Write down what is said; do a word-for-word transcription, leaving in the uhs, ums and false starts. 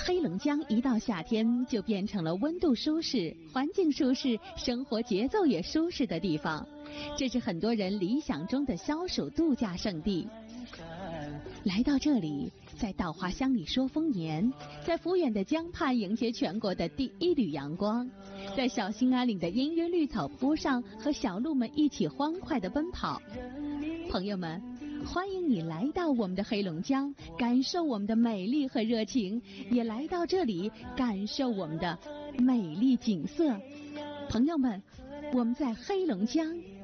黑龙江一到夏天就变成了温度舒适、环境舒适、生活节奏也舒适的地方，这是很多人理想中的消暑度假胜地。来到这里，在稻花香里说丰年，在抚远的江畔迎接全国的第一缕阳光，在小兴安岭的氤氲绿草坡上和小鹿们一起欢快地奔跑。朋友们，欢迎你来到我们的黑龙江，感受我们的美丽和热情，也来到这里感受我们的美丽景色。朋友们，我们在黑龙江